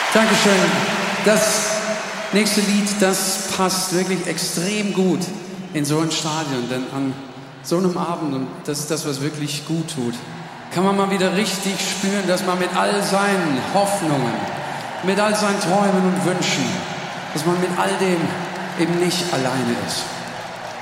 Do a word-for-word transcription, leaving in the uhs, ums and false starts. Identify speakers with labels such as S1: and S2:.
S1: Dankeschön. Das nächste Lied, das passt wirklich extrem gut in so ein Stadion, denn an so einem Abend, und das ist das, was wirklich gut tut, kann man mal wieder richtig spüren, dass man mit all seinen Hoffnungen, mit all seinen Träumen und Wünschen, dass man mit all dem eben nicht alleine ist.